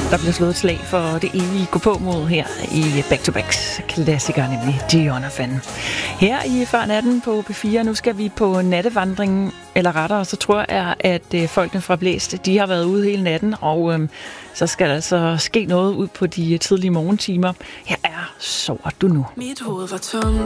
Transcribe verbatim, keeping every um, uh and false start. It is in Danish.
Der bliver slået et slag for det evige gå-på-mod her i Back-to-Backs klassiker, nemlig Jonathan. Her i Før Natten på P fire, nu skal vi på nattevandring, eller rettere, så tror jeg, at folkene fra Blæst, de har været ude hele natten, og øhm, så skal der altså ske noget ud på de tidlige morgentimer. Her er Sover du nu? Mit hoved var tomt,